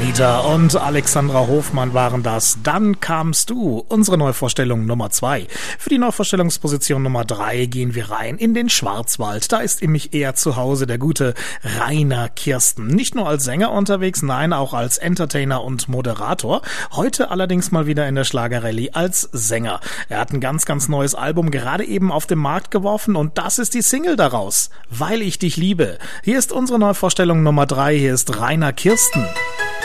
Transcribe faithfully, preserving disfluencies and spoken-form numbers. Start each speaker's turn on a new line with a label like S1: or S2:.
S1: Dieter und Alexandra Hofmann waren das. Dann kamst du, unsere Neuvorstellung Nummer zwei. Für die Neuvorstellungsposition Nummer drei gehen wir rein in den Schwarzwald. Da ist nämlich eher zu Hause der gute Rainer Kirsten. Nicht nur als Sänger unterwegs, nein, auch als Entertainer und Moderator. Heute allerdings mal wieder in der Schlagerrallye als Sänger. Er hat ein ganz, ganz neues Album gerade eben auf den Markt geworfen und das ist die Single daraus. Weil ich dich liebe. Hier ist unsere Neuvorstellung Nummer drei. Hier ist Rainer Kirsten.